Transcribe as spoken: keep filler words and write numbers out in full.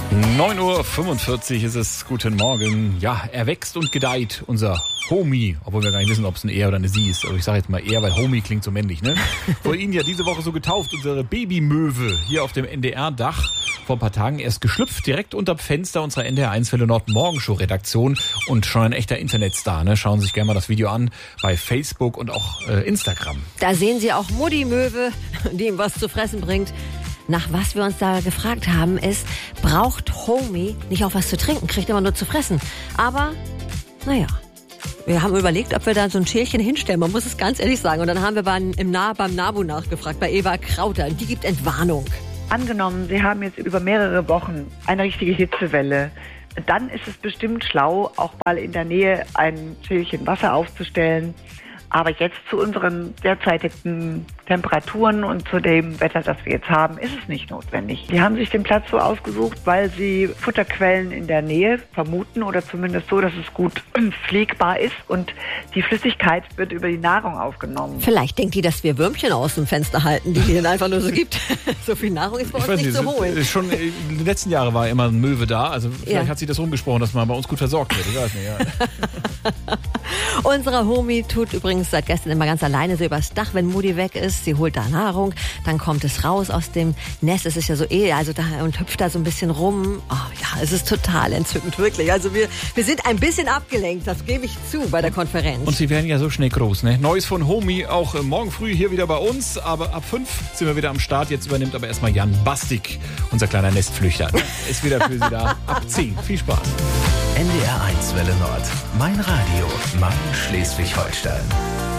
neun Uhr fünfundvierzig ist es. Guten Morgen. Ja, er wächst und gedeiht, unser Homie. Obwohl wir gar nicht wissen, ob es ein Er oder eine Sie ist. Aber ich sage jetzt mal Er, weil Homie klingt so männlich, ne? Wurde ihn ja diese Woche so getauft, unsere Babymöwe hier auf dem N D R-Dach. Vor ein paar Tagen erst geschlüpft, direkt unter dem Fenster unserer N D R eins Welle Nord Morgenshow-Redaktion und schon ein echter Internetstar, ne? Schauen Sie sich gerne mal das Video an bei Facebook und auch äh, Instagram. Da sehen Sie auch Mutti Möwe, die ihm was zu fressen bringt. Nach was wir uns da gefragt haben, ist, braucht Homie nicht auch was zu trinken, kriegt immer nur zu fressen. Aber, naja, wir haben überlegt, ob wir da so ein Schälchen hinstellen, man muss es ganz ehrlich sagen. Und dann haben wir beim, im nah, beim NABU nachgefragt, bei Eva Krauter, die gibt Entwarnung. Angenommen, Sie haben jetzt über mehrere Wochen eine richtige Hitzewelle, dann ist es bestimmt schlau, auch mal in der Nähe ein Schälchen Wasser aufzustellen. Aber jetzt zu unseren derzeitigen Temperaturen und zu dem Wetter, das wir jetzt haben, ist es nicht notwendig. Die haben sich den Platz so ausgesucht, weil sie Futterquellen in der Nähe vermuten oder zumindest so, dass es gut pflegbar ist und die Flüssigkeit wird über die Nahrung aufgenommen. Vielleicht denkt die, dass wir Würmchen aus dem Fenster halten, die es einfach nur so gibt. So viel Nahrung ist bei uns nicht nicht, zu holen. Schon in den letzten Jahren war immer ein Möwe da. Also vielleicht Ja. hat sich das rumgesprochen, dass man bei uns gut versorgt wird. Ich weiß nicht, ja. Unser Homie tut übrigens seit gestern immer ganz alleine so übers Dach, wenn Mutti weg ist. Sie holt da Nahrung, dann kommt es raus aus dem Nest. Es ist ja so eh, also da und hüpft da so ein bisschen rum. Oh ja, es ist total entzückend, wirklich. Also wir, wir sind ein bisschen abgelenkt, das gebe ich zu bei der Konferenz. Und sie werden ja so schnell groß, ne? Neues von Homie, auch äh, morgen früh hier wieder bei uns. Aber ab fünf sind wir wieder am Start. Jetzt übernimmt aber erstmal Jan Bastik, unser kleiner Nestflüchter. Ist wieder für Sie da ab zehn. Viel Spaß. N D R eins Welle Nord. Mein Radio. Mein Schleswig-Holstein.